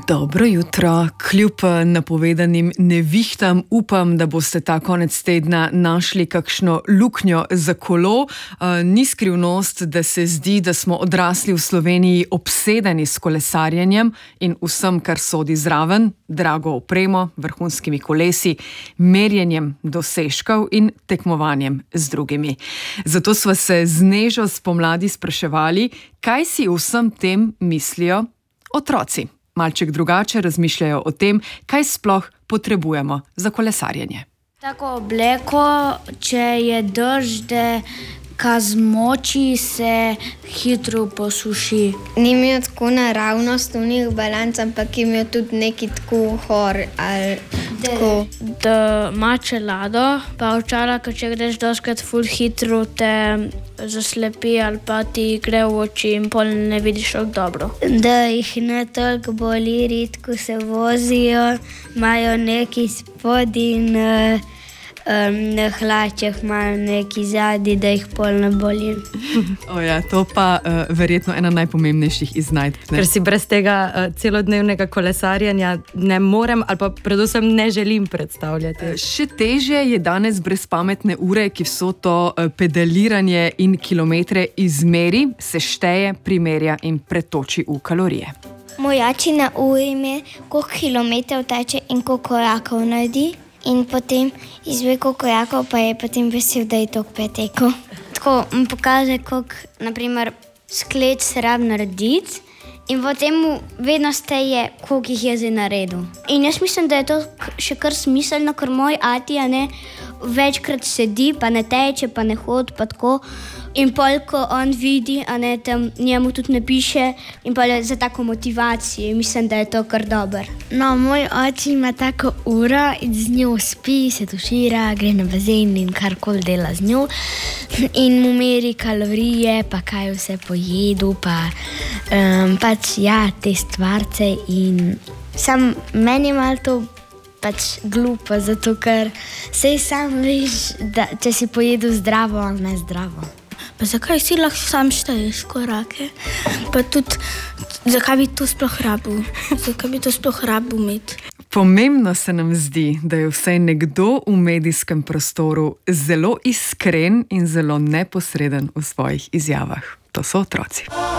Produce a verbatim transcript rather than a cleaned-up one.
Dobro jutro. Kljub napovedanim nevihtam upam, da boste ta konec tedna našli kakšno luknjo za kolo. Ni skrivnost, da se zdi, da smo odrasli v Sloveniji obsedeni s kolesarjenjem in vsem, kar sodi zraven, drago opremo, vrhunskimi kolesi, merjenjem dosežkov in tekmovanjem z drugimi. Zato sva se z Nežo spomladi spraševali, kaj si o vsem tem mislijo otroci. Malček drugače razmišljajo o tem, kaj sploh potrebujemo za kolesarjenje. Tako obleko, če je dež, da ka zmoči, se hitro posuši. Nimajo tako naravnost v njih balanc, ampak imajo tudi neki tako hor ali tako. Da ima čelado, pa očala, ko če greš doskrat ful hitro, te zaslepi ali pa ti gre v oči in pol ne vidiš tako dobro. Da jih ne toliko boli rit, ko se vozijo, imajo neki spod in uh, um, na hlačah imajo neki zadnji, da jih pol ne boli. O ja, to pa uh, verjetno ena najpomembnejših iznajdb. Ker si brez tega uh, celodnevnega kolesarjanja ne morem ali pa predvsem ne želim predstavljati. Še težje je danes brez pametne ure, ki vso to uh, pedaliranje in kilometre izmeri, sešteje, primerja in pretoči v kalorije. Moj oči na uri me, koliko kilometrov teče in koliko korakov naredi. In potem izve, koliko korakov, pa je potem vesel, da je toliko pretekel. Tako mi pokaže, koliko, naprimer, sklec se rabi narediti in potem mu vedno steje, koliko jih je zdaj naredil. In jaz mislim, da je to še kar smiselno, ker moj ati, a ne, večkrat sedi, pa ne teče, pa ne hodi, pa tako. In pol, ko on vidi, a ne, tam njemu tudi ne piše in pol za tako motivacijo. Mislim, da je to kar dober. No, moj oči ima tako uro in z njo spi, se tušira, gre na bazen in karkoli dela z njo. In mu meri kalorije, pa kaj vse pojedu, pa um, pač ja, te stvarce. In sam meni je malo to pač glupo, zato ker sej sam veš, da če si pojedu zdravo ali ne zdravo. Pa zakaj si lahko sam šteješ korake? Pa tudi, zakaj bi to sploh rabil? Zakaj bi to sploh rabil imeti? Pomembno se nam zdi, da je vsaj nekdo v medijskem prostoru zelo iskren in zelo neposreden v svojih izjavah. To so otroci.